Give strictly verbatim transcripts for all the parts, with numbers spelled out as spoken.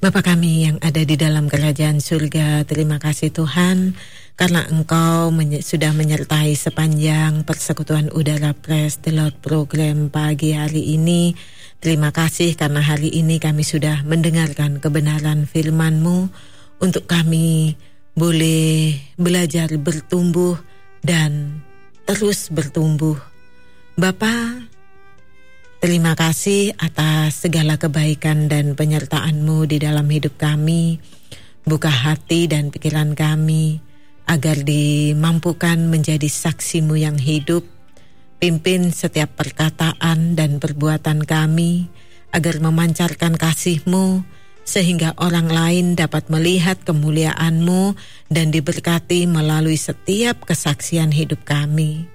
Bapa kami yang ada di dalam kerajaan surga, terima kasih Tuhan karena Engkau menye- sudah menyertai sepanjang persekutuan udara Praise the Lord program pagi hari ini. Terima kasih karena hari ini kami sudah mendengarkan kebenaran firman-Mu untuk kami boleh belajar bertumbuh dan terus bertumbuh. Bapa, terima kasih atas segala kebaikan dan penyertaan-Mu di dalam hidup kami. Buka hati dan pikiran kami agar dimampukan menjadi saksi-Mu yang hidup. Pimpin setiap perkataan dan perbuatan kami agar memancarkan kasih-Mu sehingga orang lain dapat melihat kemuliaan-Mu dan diberkati melalui setiap kesaksian hidup kami.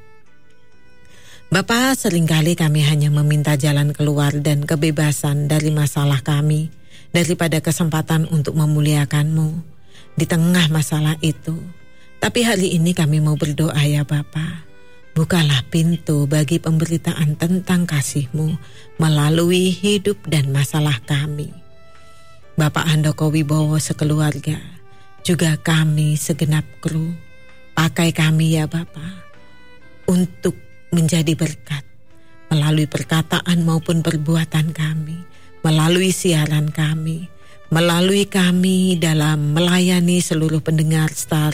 Bapa, seringkali kami hanya meminta jalan keluar dan kebebasan dari masalah kami, daripada kesempatan untuk memuliakan-Mu di tengah masalah itu. Tapi hari ini kami mau berdoa ya Bapa, bukalah pintu bagi pemberitaan tentang kasih-Mu melalui hidup dan masalah kami. Bapak Handoko Wibowo sekeluarga, juga kami segenap kru, pakai kami ya Bapa, untuk menjadi berkat melalui perkataan maupun perbuatan kami, melalui siaran kami, melalui kami dalam melayani seluruh pendengar Star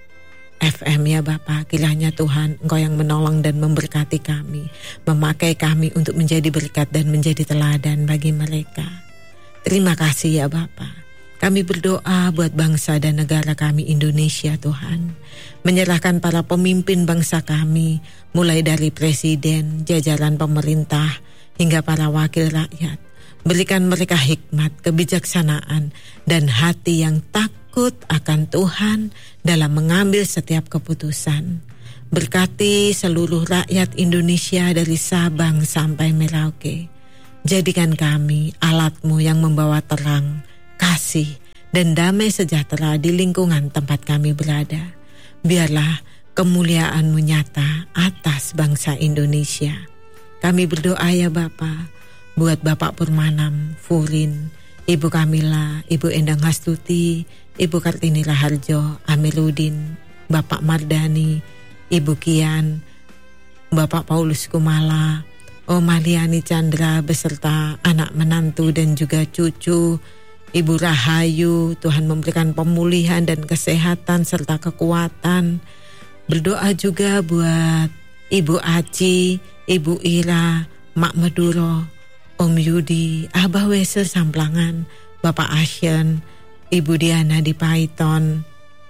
F M ya Bapa. Kiranya Tuhan Engkau yang menolong dan memberkati kami, memakai kami untuk menjadi berkat dan menjadi teladan bagi mereka. Terima kasih ya Bapa. Kami berdoa buat bangsa dan negara kami Indonesia Tuhan. Menyerahkan para pemimpin bangsa kami, mulai dari presiden, jajaran pemerintah, hingga para wakil rakyat. Berikan mereka hikmat, kebijaksanaan, dan hati yang takut akan Tuhan dalam mengambil setiap keputusan. Berkati seluruh rakyat Indonesia dari Sabang sampai Merauke. Jadikan kami alat-Mu yang membawa terang, kasih, dan damai sejahtera di lingkungan tempat kami berada. Biarlah kemuliaan-Mu nyata atas bangsa Indonesia. Kami berdoa ya Bapa, buat Bapak Purmanam, Furin, Ibu Kamila, Ibu Endang Hastuti, Ibu Kartini Raharjo, Amiruddin, Bapak Mardani, Ibu Kian, Bapak Paulus Kumala, Om Maliani Chandra beserta anak menantu dan juga cucu, Ibu Rahayu. Tuhan memberikan pemulihan dan kesehatan serta kekuatan. Berdoa juga buat Ibu Aci, Ibu Ira, Mak Meduro, Om Yudi, Abah Wesel Samplangan, Bapak Asyen, Ibu Diana di Python,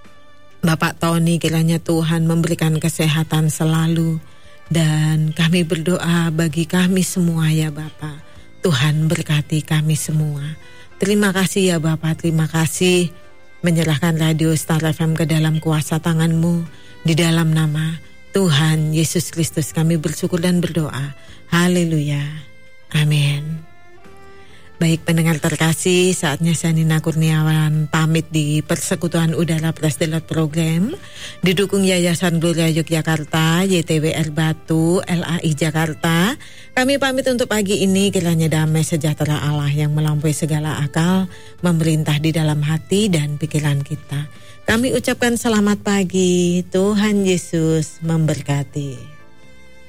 Bapak Tony. Kiranya Tuhan memberikan kesehatan selalu. Dan kami berdoa bagi kami semua ya Bapa. Tuhan berkati kami semua. Terima kasih ya Bapa, terima kasih menyerahkan Radio Star F M ke dalam kuasa tangan-Mu. Di dalam nama Tuhan Yesus Kristus kami bersyukur dan berdoa. Haleluya. Amin. Baik pendengar terkasih, saatnya saya Nina Kurniawan pamit di Persekutuan Udara Praise the Lord program. Didukung Yayasan Gloria Yogyakarta, Y T W R Batu, L A I Jakarta. Kami pamit untuk pagi ini, kiranya damai sejahtera Allah yang melampaui segala akal memerintah di dalam hati dan pikiran kita. Kami ucapkan selamat pagi, Tuhan Yesus memberkati.